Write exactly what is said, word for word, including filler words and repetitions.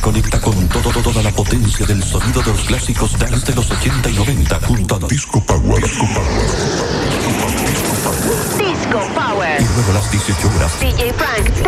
conecta con todo, todo, toda la potencia del sonido de los clásicos dance de los ochenta y noventa junto a Disco Power. Disco Power. Disco Power. Y luego las dieciocho horas. D J Frank